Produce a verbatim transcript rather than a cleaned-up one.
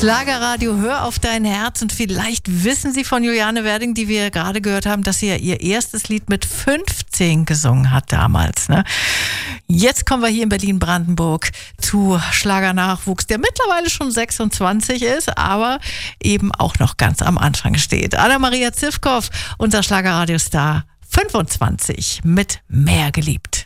Schlagerradio, hör auf dein Herz. Und vielleicht wissen Sie von Juliane Werding, die wir gerade gehört haben, dass sie ja ihr erstes Lied mit fünfzehn gesungen hat damals. Ne? Jetzt kommen wir hier in Berlin-Brandenburg zu Schlagernachwuchs, der mittlerweile schon sechsundzwanzig ist, aber eben auch noch ganz am Anfang steht. Anna-Maria Zivkow, unser Schlagerradiostar, fünfundzwanzig, mit Mehr geliebt.